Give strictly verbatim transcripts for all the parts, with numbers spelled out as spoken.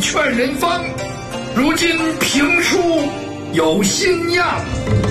劝人方，如今评书有新样。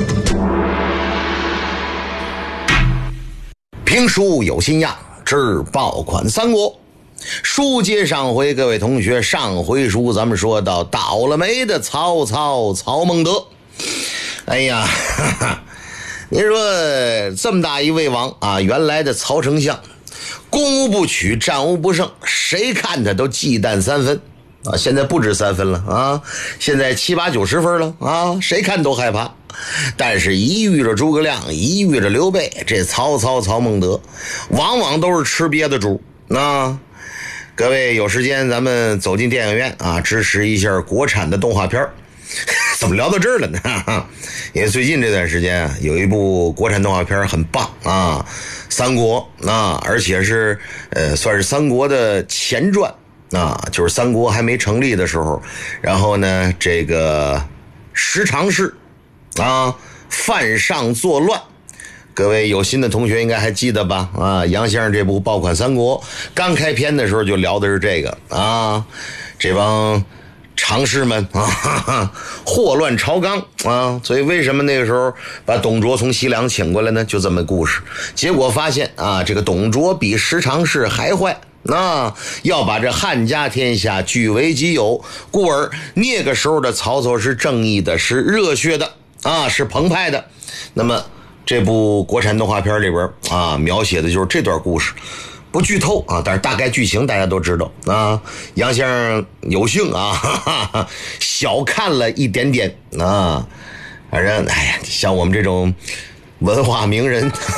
评书有新样，之爆款三国。书接上回，各位同学，上回书咱们说到倒了霉的曹操曹孟德。哎呀，哈哈，您说这么大一位王啊，原来的曹丞相，攻无不取，战无不胜，谁看他都忌惮三分啊！现在不止三分了啊，现在七八九十分了啊，谁看都害怕。但是一遇着诸葛亮，一遇着刘备，这曹操曹孟德往往都是吃瘪的猪啊。各位有时间咱们走进电影院啊，支持一下国产的动画片。怎么聊到这儿了呢？因为最近这段时间啊，有一部国产动画片很棒啊，三国啊，而且是呃算是三国的前传啊，就是三国还没成立的时候，然后呢这个十常侍啊犯上作乱。各位有心的同学应该还记得吧？啊，杨先生这部爆款三国刚开篇的时候就聊的是这个啊，这帮常侍们啊，哈哈，祸乱朝纲啊，所以为什么那个时候把董卓从西凉请过来呢？就这么故事。结果发现啊，这个董卓比十常侍还坏。那要把这汉家天下据为己有，故而那个时候的曹操是正义的，是热血的啊，是澎湃的。那么这部国产动画片里边啊，描写的就是这段故事，不剧透啊，但是大概剧情大家都知道啊。杨先生有幸啊，哈哈，小看了一点点啊，反正哎呀，像我们这种文化名人。